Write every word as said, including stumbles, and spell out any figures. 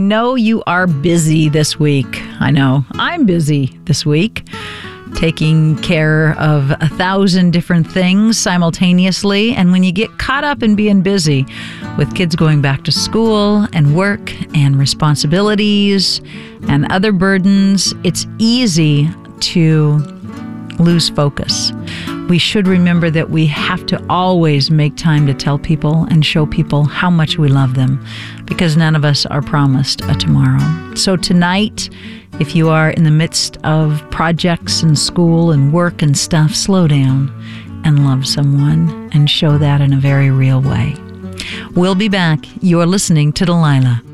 know you are busy this week. I know I'm busy this week, taking care of a thousand different things simultaneously. And when you get caught up in being busy with kids going back to school and work and responsibilities and other burdens, it's easy to lose focus. We should remember that we have to always make time to tell people and show people how much we love them, because none of us are promised a tomorrow. So tonight, if you are in the midst of projects and school and work and stuff, slow down and love someone and show that in a very real way. We'll be back. You're listening to Delilah.